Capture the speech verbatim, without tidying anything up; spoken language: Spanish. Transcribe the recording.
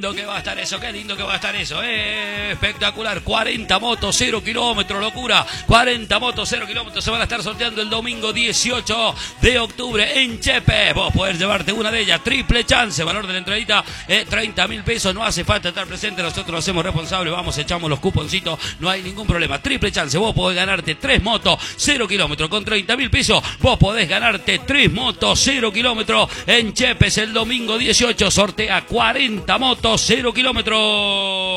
lindo que va a estar eso, qué lindo que va a estar eso. Eh, espectacular. cuarenta motos, cero kilómetros, locura. cuarenta motos, cero kilómetros se van a estar sorteando el domingo dieciocho de octubre en Chepe. Vos podés llevarte una de ellas. Triple chance. Valor de la entradita, eh, treinta mil pesos. No hace falta estar presente. Nosotros lo hacemos responsable. Vamos, echamos los cuponcitos. No hay ningún problema. Triple chance. Vos podés ganarte tres motos, cero kilómetros. Con treinta mil pesos, vos podés ganarte tres motos, cero kilómetros. En Chepes el domingo dieciocho sortea cuarenta motos, cero kilómetros.